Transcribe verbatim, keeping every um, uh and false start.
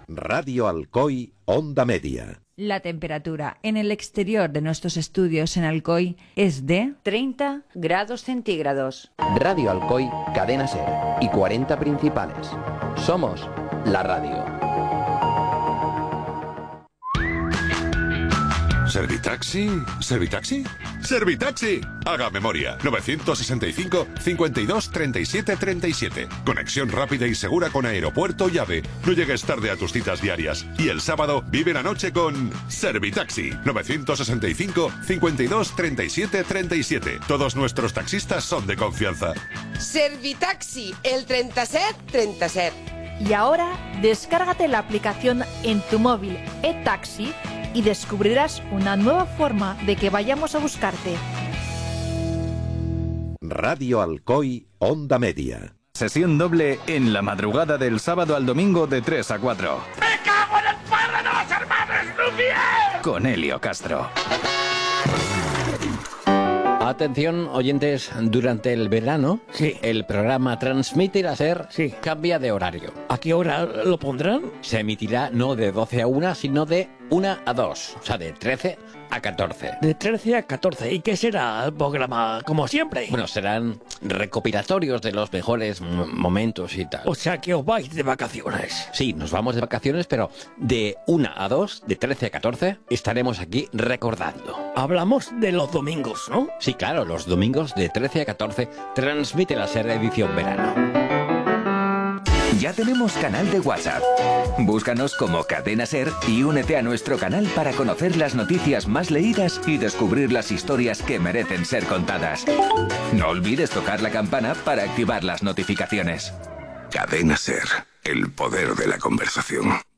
Radio Alcoy, Onda Media. La temperatura en el exterior de nuestros estudios en Alcoy es de treinta grados centígrados. Radio Alcoy, Cadena Ser y cuarenta principales. Somos la radio. ¿Servitaxi? ¿Servitaxi? ¡Servitaxi! Haga memoria. novecientos sesenta y cinco, cincuenta y dos, treinta y siete, treinta y siete. Conexión rápida y segura con aeropuerto y AVE. No llegues tarde a tus citas diarias. Y el sábado vive la noche con Servitaxi. novecientos sesenta y cinco, cincuenta y dos, treinta y siete, treinta y siete. Todos nuestros taxistas son de confianza. Servitaxi, el treinta set, treinta set. Y ahora, descárgate la aplicación en tu móvil eTaxi y descubrirás una nueva forma de que vayamos a buscarte. Radio Alcoy, Onda Media. Sesión doble en la madrugada del sábado al domingo de tres a cuatro. ¡Me cago en el padre de los hermanos Lumière! Con Helio Castro. Atención, oyentes, durante el verano, sí, el programa Transmite la Ser sí. cambia de horario. ¿A qué hora lo pondrán? Se emitirá no de doce a una, sino de una a dos, o sea, de trece a catorce. De trece a catorce. ¿Y qué será el programa? Como siempre. Bueno, serán recopilatorios de los mejores momentos y tal. O sea, que os vais de vacaciones. Sí, nos vamos de vacaciones, pero de una a dos, de trece a catorce, estaremos aquí recordando. Hablamos de los domingos, ¿no? Sí, claro, los domingos de trece a catorce, Transmite la Ser edición verano. Ya tenemos canal de WhatsApp. Búscanos como Cadena Ser y únete a nuestro canal para conocer las noticias más leídas y descubrir las historias que merecen ser contadas. No olvides tocar la campana para activar las notificaciones. Cadena Ser, el poder de la conversación.